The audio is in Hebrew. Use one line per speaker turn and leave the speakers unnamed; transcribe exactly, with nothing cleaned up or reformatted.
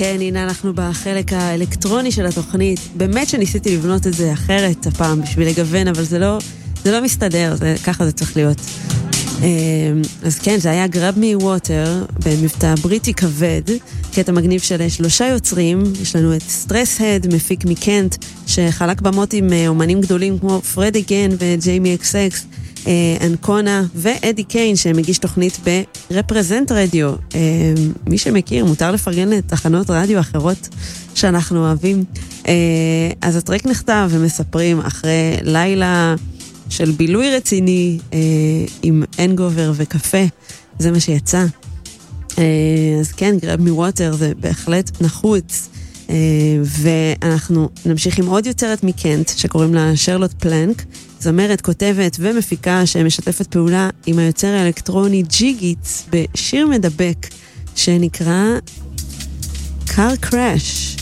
כן, הנה אנחנו בחלק האלקטרוני של התוכנית. באמת שניסיתי לבנות את זה אחרת הפעם בשביל לגוון, אבל זה לא, זה לא מסתדר, זה, ככה זה צריך להיות. אז כן, זה היה Grab Me Water במבטא בריטי כבד, קטע מגניב של שלושה יוצרים. יש לנו את סטרס הד, מפיק מקנט, שחלק במות עם אומנים גדולים כמו פרד אגן וג'יימי אקס אקס, אנקונה ואדי קיין, שמגיש תוכנית ברפרזנט רדיו. מי שמכיר, מותר לפרגן לתחנות רדיו אחרות שאנחנו אוהבים. אז הטרק נכתב ומספרים אחרי לילה של בילוי רציני עם אנגובר וקפה, זה מה שיצא. אז כן, Grab Me Water זה בהחלט נחוץ. ואנחנו נמשיך עם עוד יוצרת מקנט שקוראים לה שרלוט פלנק, זמרת, כותבת ומפיקה שמשתפת פעולה עם היוצר האלקטרוני ג'יגיץ בשיר מדבק שנקרא Car Crash.